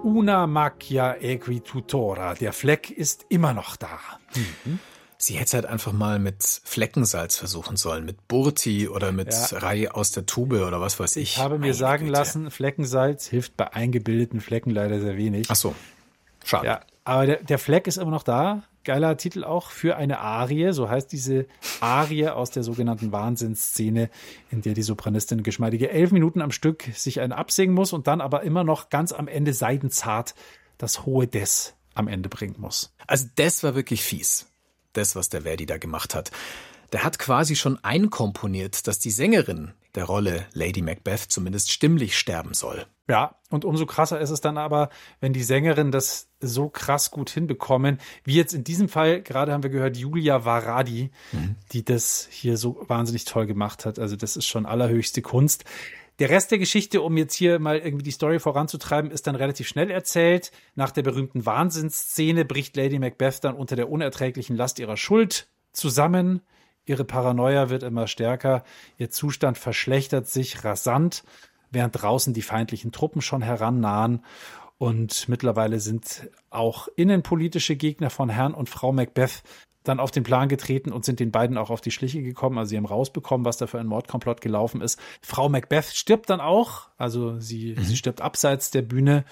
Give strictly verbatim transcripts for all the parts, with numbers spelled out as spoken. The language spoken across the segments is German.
Una macchia equi tutora. Der Fleck ist immer noch da. Mhm. Sie hätte es halt einfach mal mit Fleckensalz versuchen sollen, mit Burti oder mit ja. Reihe aus der Tube oder was weiß ich. Ich habe mir sagen lassen, Fleckensalz hilft bei eingebildeten Flecken leider sehr wenig. Ach so, schade. Ja, aber der, der Fleck ist immer noch da. Geiler Titel auch für eine Arie, so heißt diese Arie aus der sogenannten Wahnsinnsszene, in der die Sopranistin geschmeidige elf Minuten am Stück sich einen absingen muss und dann aber immer noch ganz am Ende seidenzart das hohe Des am Ende bringen muss. Also das war wirklich fies. Das, was der Verdi da gemacht hat. Der hat quasi schon einkomponiert, dass die Sängerin der Rolle Lady Macbeth zumindest stimmlich sterben soll. Ja, und umso krasser ist es dann aber, wenn die Sängerin das so krass gut hinbekommen, wie jetzt in diesem Fall, gerade haben wir gehört, Julia Varadi, mhm. die das hier so wahnsinnig toll gemacht hat. Also das ist schon allerhöchste Kunst. Der Rest der Geschichte, um jetzt hier mal irgendwie die Story voranzutreiben, ist dann relativ schnell erzählt. Nach der berühmten Wahnsinnsszene bricht Lady Macbeth dann unter der unerträglichen Last ihrer Schuld zusammen. Ihre Paranoia wird immer stärker. Ihr Zustand verschlechtert sich rasant, während draußen die feindlichen Truppen schon herannahen. Und mittlerweile sind auch innenpolitische Gegner von Herrn und Frau Macbeth dann auf den Plan getreten und sind den beiden auch auf die Schliche gekommen. Also sie haben rausbekommen, was da für ein Mordkomplott gelaufen ist. Frau Macbeth stirbt dann auch. Also sie, mhm. sie stirbt abseits der Bühne.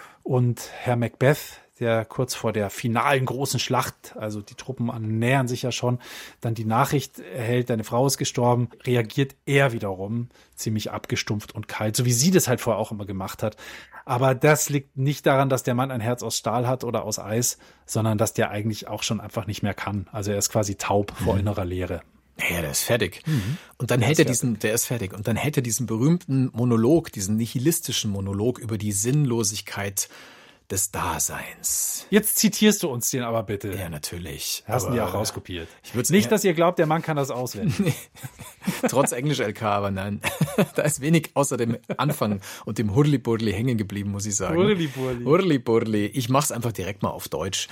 Und Herr Macbeth, der kurz vor der finalen großen Schlacht, also die Truppen nähern sich ja schon, dann die Nachricht erhält, deine Frau ist gestorben, reagiert er wiederum ziemlich abgestumpft und kalt, so wie sie das halt vorher auch immer gemacht hat. Aber das liegt nicht daran, dass der Mann ein Herz aus Stahl hat oder aus Eis, sondern dass der eigentlich auch schon einfach nicht mehr kann. Also er ist quasi taub mhm. vor innerer Leere. Ja, der ist fertig. Mhm. Und dann der hätte er diesen, der ist fertig. Und dann hätte er diesen berühmten Monolog, diesen nihilistischen Monolog über die Sinnlosigkeit des Daseins. Jetzt zitierst du uns den aber bitte. Ja, natürlich. Hast du ihn ja auch rauskopiert. Ich würd's nicht, dass ihr glaubt, der Mann kann das auswendig. Nee. Trotz Englisch-L K, aber nein. Da ist wenig außer dem Anfang und dem Hurli-Burli hängen geblieben, muss ich sagen. Hurli-Burli. Hurli-Burli. Ich mach's einfach direkt mal auf Deutsch.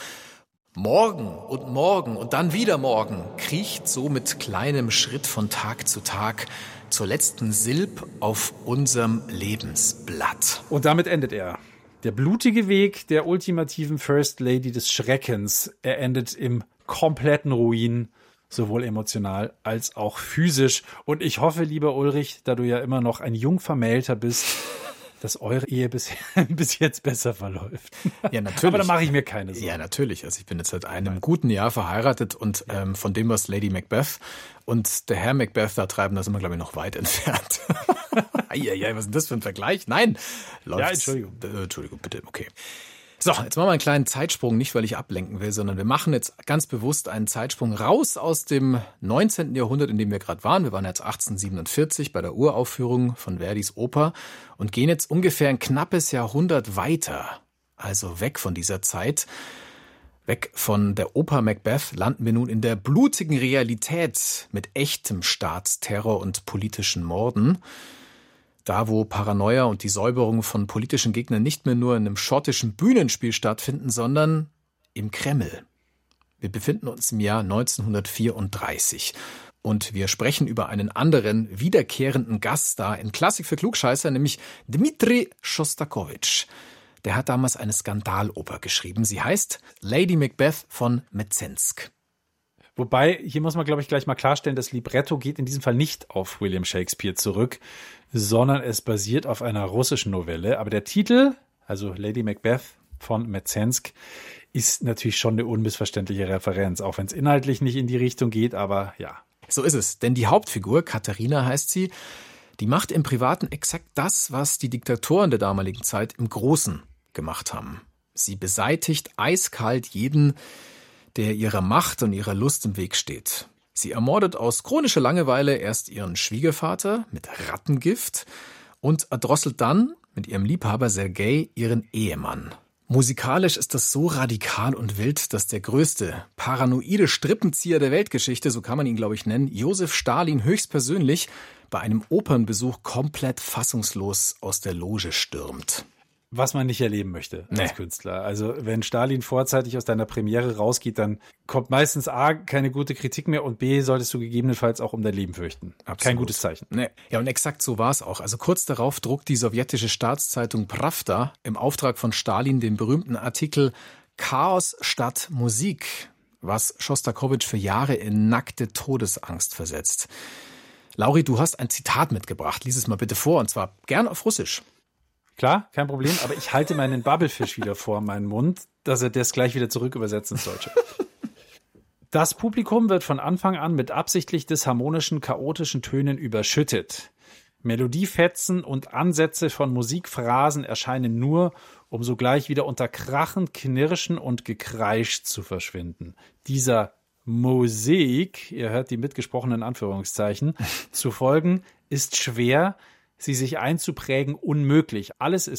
Morgen und morgen und dann wieder morgen kriecht so mit kleinem Schritt von Tag zu Tag zur letzten Silb auf unserem Lebensblatt. Und damit endet er. Der blutige Weg der ultimativen First Lady des Schreckens, er endet im kompletten Ruin, sowohl emotional als auch physisch. Und ich hoffe, lieber Ulrich, da du ja immer noch ein Jungvermählter bist, dass eure Ehe bis, bis jetzt besser verläuft. Ja, natürlich. Aber da mache ich mir keine Sorgen. Ja, natürlich. Also ich bin jetzt seit einem guten Jahr verheiratet und ähm, von dem, was Lady Macbeth und der Herr Macbeth da treiben, da sind wir, glaube ich, noch weit entfernt. Eieiei, was ist denn das für ein Vergleich? Nein. Läuft's. Ja, Entschuldigung. Äh, Entschuldigung, bitte, okay. So, jetzt machen wir einen kleinen Zeitsprung, nicht weil ich ablenken will, sondern wir machen jetzt ganz bewusst einen Zeitsprung raus aus dem neunzehnten Jahrhundert, in dem wir gerade waren. Wir waren jetzt achtzehnhundertsiebenundvierzig bei der Uraufführung von Verdis Oper und gehen jetzt ungefähr ein knappes Jahrhundert weiter. Also weg von dieser Zeit, weg von der Oper Macbeth, landen wir nun in der blutigen Realität mit echtem Staatsterror und politischen Morden. Da, wo Paranoia und die Säuberung von politischen Gegnern nicht mehr nur in einem schottischen Bühnenspiel stattfinden, sondern im Kreml. Wir befinden uns im Jahr neunzehnhundertvierunddreißig und wir sprechen über einen anderen, wiederkehrenden Gaststar in Klassik für Klugscheißer, nämlich Dmitri Schostakowitsch. Der hat damals eine Skandaloper geschrieben. Sie heißt Lady Macbeth von Mzensk. Wobei, hier muss man, glaube ich, gleich mal klarstellen, das Libretto geht in diesem Fall nicht auf William Shakespeare zurück, sondern es basiert auf einer russischen Novelle. Aber der Titel, also Lady Macbeth von Mzensk, ist natürlich schon eine unmissverständliche Referenz, auch wenn es inhaltlich nicht in die Richtung geht, aber ja. So ist es, denn die Hauptfigur, Katharina heißt sie, die macht im Privaten exakt das, was die Diktatoren der damaligen Zeit im Großen gemacht haben. Sie beseitigt eiskalt jeden, der ihrer Macht und ihrer Lust im Weg steht. Sie ermordet aus chronischer Langeweile erst ihren Schwiegervater mit Rattengift und erdrosselt dann mit ihrem Liebhaber Sergei ihren Ehemann. Musikalisch ist das so radikal und wild, dass der größte paranoide Strippenzieher der Weltgeschichte, so kann man ihn, glaube ich, nennen, Josef Stalin höchstpersönlich bei einem Opernbesuch komplett fassungslos aus der Loge stürmt. was man nicht erleben möchte als Nee. Künstler. Also wenn Stalin vorzeitig aus deiner Premiere rausgeht, dann kommt meistens A, keine gute Kritik mehr und B, solltest du gegebenenfalls auch um dein Leben fürchten. Absolut. Kein gutes Zeichen. Nee. Ja, und exakt so war es auch. Also kurz darauf druckt die sowjetische Staatszeitung Prawda im Auftrag von Stalin den berühmten Artikel Chaos statt Musik, was Schostakowitsch für Jahre in nackte Todesangst versetzt. Lauri, du hast ein Zitat mitgebracht. Lies es mal bitte vor, und zwar gern auf Russisch. Klar, kein Problem, aber ich halte meinen Bubblefish wieder vor meinen Mund, dass er das gleich wieder zurück übersetzt ins Deutsche. Das Publikum wird von Anfang an mit absichtlich disharmonischen, chaotischen Tönen überschüttet. Melodiefetzen und Ansätze von Musikphrasen erscheinen nur, um sogleich wieder unter Krachen, Knirschen und Gekreisch zu verschwinden. Dieser Musik, ihr hört die mitgesprochenen Anführungszeichen, zu folgen, ist schwer, sie sich einzuprägen unmöglich. Alles ist